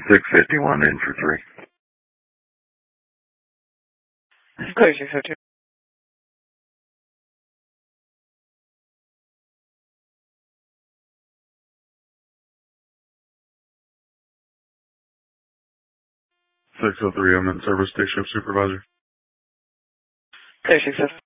651 in for 3. Clear 602. I'm in service day shift supervisor. Clear 602.